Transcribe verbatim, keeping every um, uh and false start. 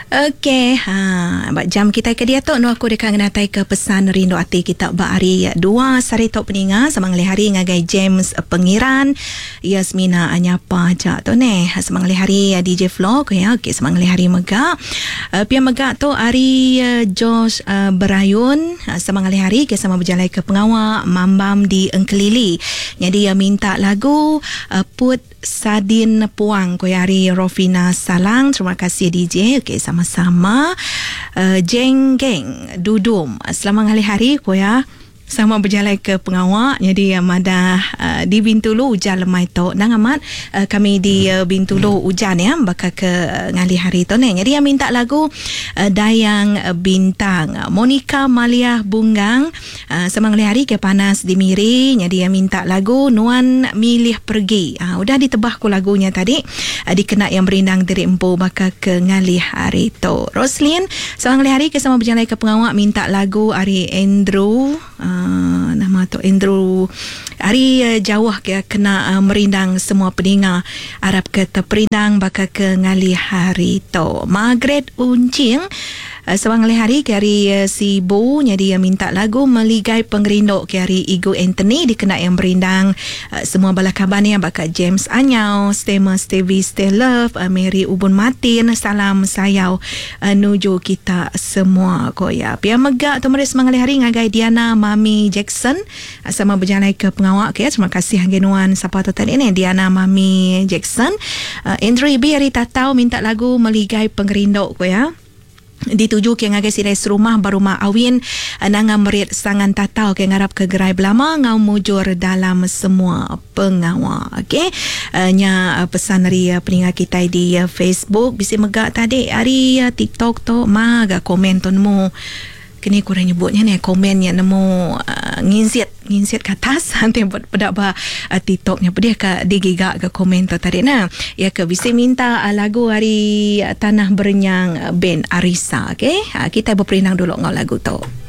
Okey, ha, bak jam kita ke dia tu nu aku dekat ngatai ke pesan rindu hati kita ba hari dua sari tok peninga semangali hari ngagai James Pengiran Yasmina anyapa ja tu ne semangali hari D J Vlog ya. Okey, semangali hari mega uh, pia mega tu hari uh, Josh uh, Berayun uh, semangali hari ke sama berjalan ke pengawak Mambam di Engkelili. Jadi uh, minta lagu uh, Put Sadin Puang Koyari Rofina Salang. Terima kasih D J. Okey, sama-sama. uh, Jeng Geng Dudum selamat hari-hari koya sama berjalan ke pengawak. Jadi uh, madah uh, di Bintulu hujan lemai tu nang amat uh, kami di uh, Bintulu hujan ya bakal ke uh, ngali hari tu ni. Jadi yang minta lagu uh, Dayang Bintang Monica Malia Bunggang uh, semangali hari ke panas di Miri. Jadi yang minta lagu Nuan Milih Pergi. Uh, udah ditebah ku lagunya tadi uh, dikena yang berindang diri empu bakal ke ngali hari tu. Roslyn semangali hari ke sama berjalan ke pengawak minta lagu Ari Andrew uh, Uh, nama tu Andrew hari uh, jauh ke kena uh, merindang semua pendengar Arab kata perindang bakal ke ngali hari tu. Margaret Uncing uh, semangali hari ke hari uh, si Bo jadi uh, minta lagu Meligai Pengerindok ke hari Igu Anthony dikena yang berindang uh, semua bala kabar ni bakal James Anyau Stema Stevie Stay Love uh, Mary Ubun Martin salam sayau uh, nuju kita semua koya. Pia megak tu meres semangali hari ngagai Diana Mami Jackson sama berjalan ke pengawak ke. Terima kasih hanggenuan siapa tu tadi ni Diana Mami Jackson. uh, Andrew Ibi hari tatau minta lagu Meligai Pengerindok ko ya. Dituju ke ngagai sirai serumah barumah awin nanga merit sangan tatau ke ngarap ke gerai belama ngau mujur dalam semua pengawak. Okey, uh, nya uh, pesan dari uh, peningat kita di uh, Facebook bisi megak tadi hari uh, TikTok tu maga komen tu nemu kini kurang nyebutnya ni komen yang nemu uh, nginsit nginsit ke atas nanti pada ba uh, TikToknya pedih ke digigak ke komen tu tadi nah ya ke bisa minta uh, lagu hari uh, Tanah Berenyang uh, band Arisa. Okey, uh, kita berperinang dulu ngau lagu tu.